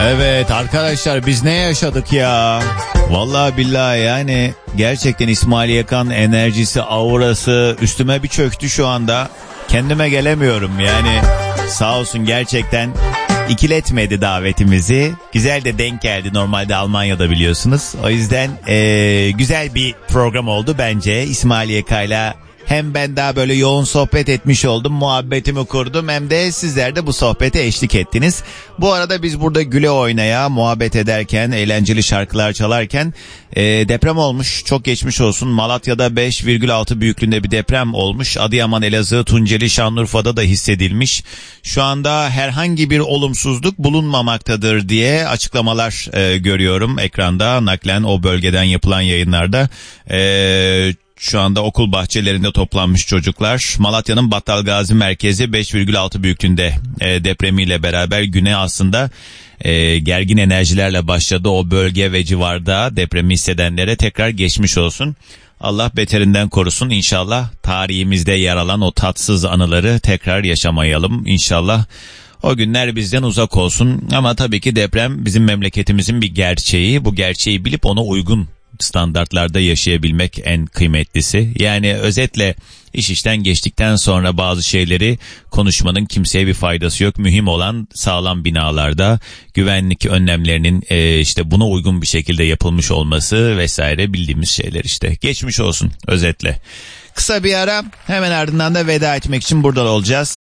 Evet arkadaşlar, biz ne yaşadık ya? Vallahi billahi yani gerçekten İsmail Yakan enerjisi, aurası üstüme bir çöktü şu anda. Kendime gelemiyorum yani. Sağ olsun, gerçekten ikiletmedi davetimizi. Güzel de denk geldi, normalde Almanya'da biliyorsunuz. O yüzden güzel bir program oldu bence. İsmail Yaka'yla hem ben daha böyle yoğun sohbet etmiş oldum, muhabbetimi kurdum, hem de sizler de bu sohbete eşlik ettiniz. Bu arada biz burada güle oynaya, muhabbet ederken, eğlenceli şarkılar çalarken deprem olmuş. Çok geçmiş olsun. Malatya'da 5,6 büyüklüğünde bir deprem olmuş. Adıyaman, Elazığ, Tunceli, Şanlıurfa'da da hissedilmiş. Şu anda herhangi bir olumsuzluk bulunmamaktadır diye açıklamalar görüyorum ekranda, naklen o bölgeden yapılan yayınlarda. Şu anda okul bahçelerinde toplanmış çocuklar. Malatya'nın Battalgazi merkezi 5,6 büyüklüğünde depremiyle beraber güne aslında gergin enerjilerle başladı. O bölge ve civarda depremi hissedenlere tekrar geçmiş olsun. Allah beterinden korusun. İnşallah tarihimizde yer alan o tatsız anıları tekrar yaşamayalım. İnşallah o günler bizden uzak olsun. Ama tabii ki deprem bizim memleketimizin bir gerçeği. Bu gerçeği bilip ona uygun standartlarda yaşayabilmek en kıymetlisi. Yani özetle, iş işten geçtikten sonra bazı şeyleri konuşmanın kimseye bir faydası yok. Mühim olan sağlam binalarda güvenlik önlemlerinin işte buna uygun bir şekilde yapılmış olması vesaire, bildiğimiz şeyler işte. Geçmiş olsun özetle. Kısa bir ara, hemen ardından da veda etmek için burada olacağız.